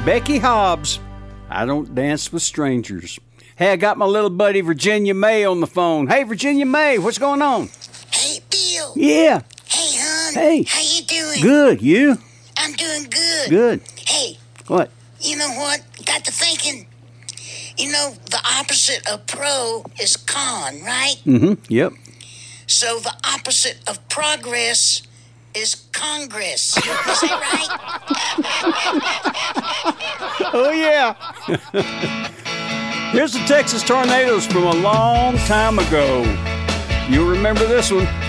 Becky Hobbs. I don't dance with strangers. Hey, I got my little buddy Virginia May on the phone. Hey, Virginia May, what's going on? Hey, Bill. Yeah. Hey, hon. Hey. How you doing? Good. You? I'm doing good. Good. Hey. What? You know what? Got to thinking. You know, the opposite of pro is con, right? Mm-hmm. Yep. So the opposite of progress is Congress. Is that right? Oh, yeah. Here's the Texas Tornadoes from a long time ago. You'll remember this one.